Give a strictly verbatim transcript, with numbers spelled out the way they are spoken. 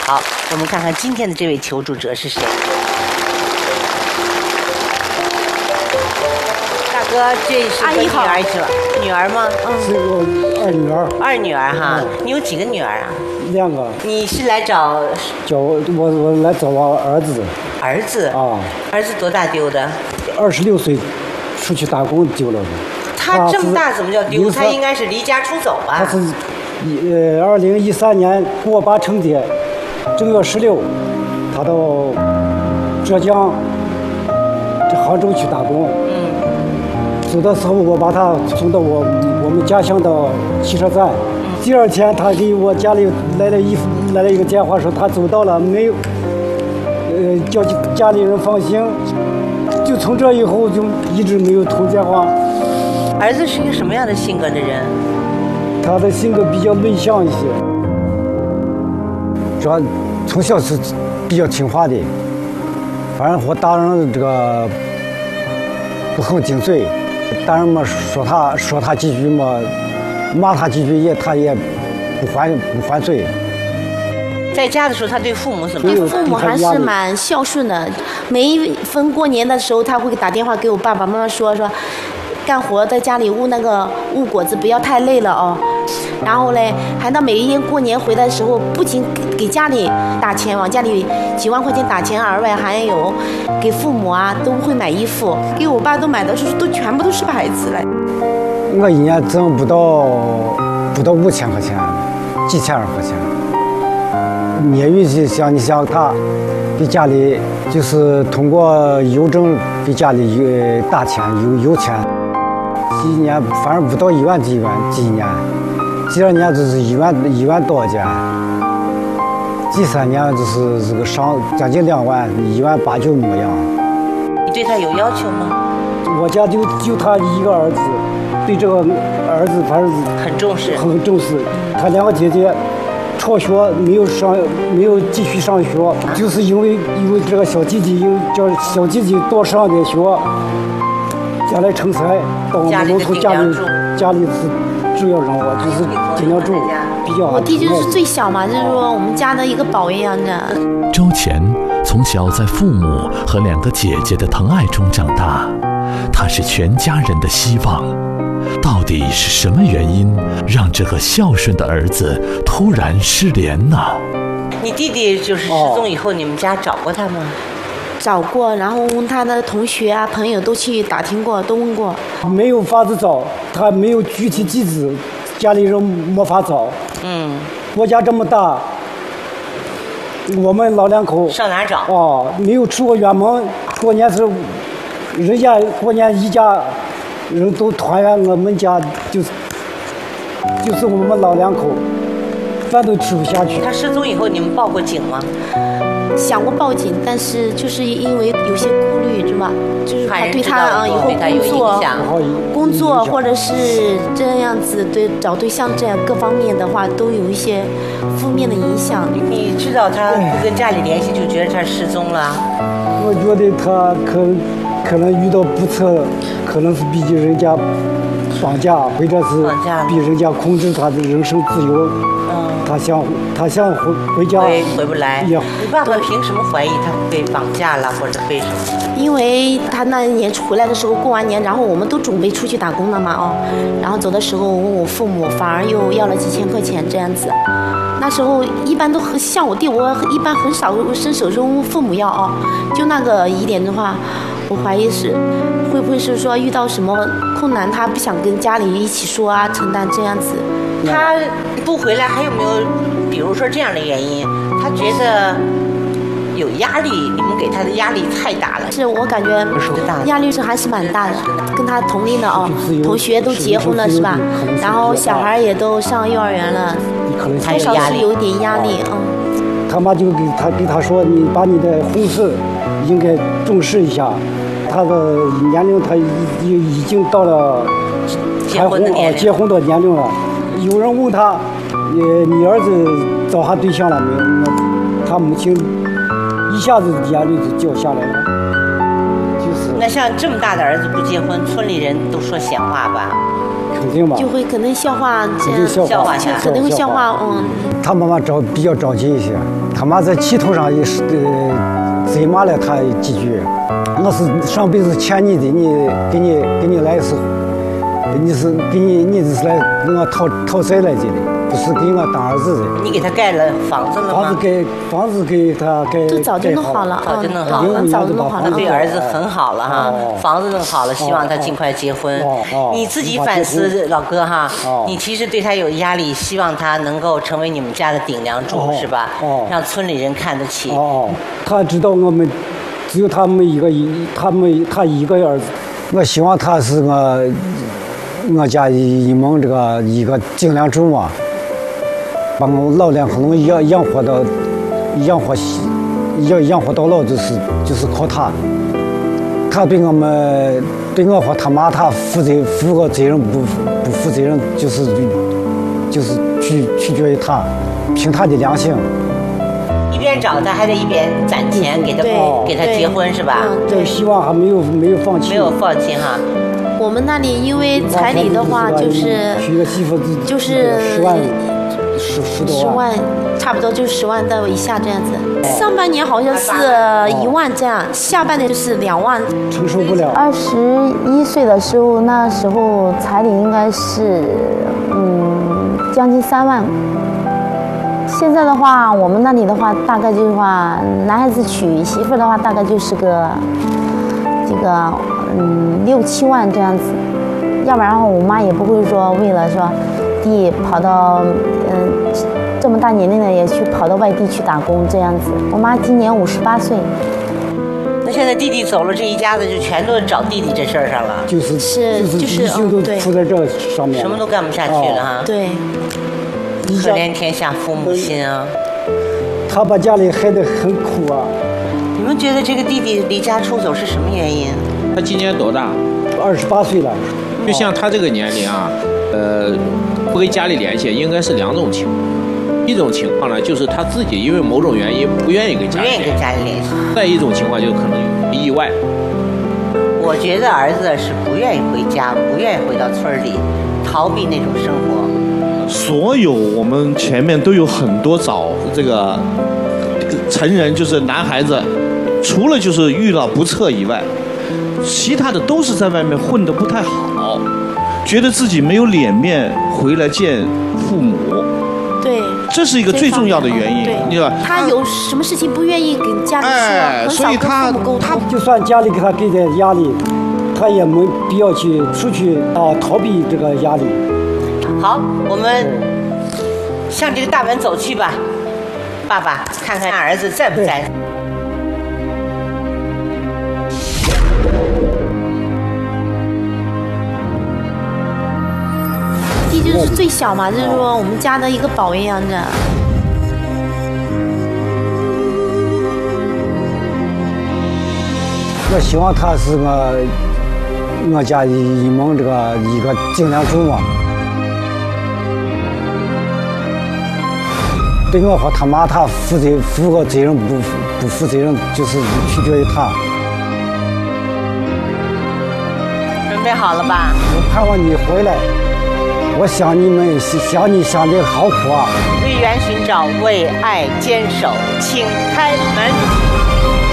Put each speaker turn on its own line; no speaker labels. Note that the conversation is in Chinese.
好，我们看看今天的这位求助者是谁。大哥，这是个女儿是吧？女儿吗？
嗯，是我二女儿。
二女儿哈，嗯、你有几个女儿啊？
两个。
你是来找？
找我我我来找我儿子。
儿子啊？儿子多大丢的？
二十六岁，出去打工丢了的。
他这么大怎么叫丢？他应该是离家出走啊。
他是，呃，二零一三年给我爸成节，正月十六，他到浙江，这杭州去打工。嗯。走的时候，我把他送到我我们家乡的汽车站。嗯。第二天，他给我家里来了一来了一个电话，说他走到了，没有，呃，叫家里人放心。就从这以后就一直没有通电话。
儿子是一个什么样的性格的人？
他的性格比较内向一些，主要从小是比较听话的，反正和大人这个不很顶嘴，大人们说他说他几句嘛，骂他几句也他也不还不还嘴。
在家的时候，他对父母怎么样？
对父母还是蛮孝顺的。每一逢过年的时候，他会打电话给我爸爸妈妈说说，干活在家里务那个务果子不要太累了哦。然后嘞，还到每一年过年回来的时候，不仅给家里打钱，往家里几万块钱打钱，而外还有给父母啊都会买衣服，给我爸都买的是都全部都是牌子来。
我一年挣不到不到五千块钱，几千块钱。业余就像你像他，给家里就是通过邮政给家里有打钱有有钱，一年反正不到一万几元，几年，第二年就是一万一万多件，第三年就是这个上将近两万，一万八九模样。
你对他有要求吗？
我家就就他一个儿子，对这个儿子反正
很重视，
很重视。他两个姐姐辍学没有上，没有继续上学，就是因为因为这个小弟弟有叫小弟弟多上点学，将来成才到我们农村家里家里是主要任务，就是尽量住比较。
我弟就是最小嘛，就是说我们家的一个宝一样的。
周乾从小在父母和两个姐姐的疼爱中长大，他是全家人的希望。到底是什么原因让这个孝顺的儿子突然失联呢？
你弟弟就是失踪以后，哦、你们家找过他吗？
找过，然后问他的同学啊、朋友都去打听过，都问过，
没有法子找，他没有具体地址，家里人没法找。嗯，国家这么大，我们老两口
上哪找？
哦，没有出过远门，过年时候，人家过年一家人都团圆，我们家就是就是我们老两口，饭都吃不下去。
他失踪以后，你们报过警吗？
想过报警，但是就是因为有些顾虑，是吧？就是怕对他啊以后工作、工作或者是这样子对找对象这样各方面的话，都有一些负面的影响。
你知道他不跟家里联系，就觉得他失踪了？
我觉得他可可能遇到不测，可能是逼近人家绑架，或者是逼人家控制他的人身自由。嗯，他想他想回回家，
回回不来。你爸爸凭什么怀疑他被绑架了，或者被什么？
因为他那一年回来的时候，过完年，然后我们都准备出去打工了嘛，哦，然后走的时候问我父母，反而又要了几千块钱这样子。那时候一般都很像我弟，我一般很少伸手问父母要哦，就那个疑点的话，我怀疑是会不会是说遇到什么困难，他不想跟家里一起说啊，承担这样子。
他不回来还有没有，比如说这样的原因？他觉得有压力，你们给他的压力太大了。
是我感觉压力是还是蛮大的，跟他同龄的哦，同学都结婚了是吧？然后小孩也都上幼儿园了，多少是有一点压力，嗯。
他妈就给他给他说，你把你的婚事应该重视一下，他的年龄他已已经到了
结婚的年龄，
结婚的年龄了。有人问他，呃，你儿子找下对象了没有？他母亲一下子眼泪就掉下来了。就是
那像这么大的儿子不结婚，村里人都说闲话吧？
肯定吧，
就会可能消化这
肯定消
消化
化，
下来
可能会消化，嗯。
他妈妈着比较着急一些，他妈在气头上也是呃责骂了他几句。我是上辈子欠你的，你给你给你来是，你是给你你这是来给我讨讨债来的，不是给我当儿子的。
你给他盖了房子了吗？
房子给房子给他盖，
都早就弄好了，
早就弄好
了，
零五
早
年就把房
就弄好了。
对儿子很好了哈，
哦
房子弄好了，希望他尽快结婚。
哦哦
你自己反思，老哥哈，
哦
你其实对他有压力，希望他能够成为你们家的顶梁柱，
哦
是吧？
哦
让村里人看得起。
哦，他知道我们只有他们一个一，他们他一个儿子，我希望他是我我家一门这个一个顶梁柱嘛，把我老两口能养养活到养活养养活到老，就是就是靠他。他对我们对我和他妈他负责负个责任不不负责任，就是就是取取决于他，凭他的良心。
一边找他，还得一边攒钱给他
对
给他结婚，是吧？
嗯
这个希望还没有没有放弃，
没有放弃哈。
我们那里因为彩礼的话，就是
娶个媳妇
就是
十万十十多
十
万，
万，差不多就是十万到以下这样子。上半年好像是一万这样，下半年就是两万。
承受不了。
二十一岁的时候，那时候彩礼应该是嗯将近三万。现在的话，我们那里的话，大概就是话，男孩子娶媳妇的话，大概就是个这个嗯六七万这样子。要不然的话，我妈也不会说为了说地跑到嗯这么大年龄了也去跑到外地去打工这样子。我妈今年五十八岁。
那现在弟弟走了，这一家子就全都找弟弟这事儿上了，
就是
是
就是
就是
一心都
嗯对
出在这上面了，
什么都干不下去了哈。
对，
可怜天下父母心啊！
他把家里害得很苦啊。
你们觉得这个弟弟离家出走是什么原因？
他今年多大？
二十八岁了，
就像他这个年龄啊，呃，不跟家里联系，应该是两种情况。一种情况呢，就是他自己因为某种原因不愿意跟家里
不愿意跟
联系；
家里联系。
再一种情况就可能有意外。
我觉得儿子是不愿意回家，不愿意回到村里，逃避那种生活。
所有我们前面都有很多找这个成人，就是男孩子，除了就是遇到不测以外，其他的都是在外面混得不太好，觉得自己没有脸面回来见父母。
对，
这是一个最重要的原因，
对
你知道吧？
他有什么事情不愿意跟家里说，
哎
很少跟
所以他
父母沟通。
就算家里给他给点压力，他也没必要去出去啊逃避这个压力。
好，我们向这个大门走去吧。爸爸，看看儿子在不在？
弟就是最小嘛，就是说我们家的一个宝一样的。
我希望他是我我家一门这个一个顶梁柱嘛。对我和他妈他负责负个责任不不负责任，就是取决于他。
准备好了吧？
我盼望你回来，我想你们想你想的好苦啊。
为缘寻找，为爱坚守，请开门。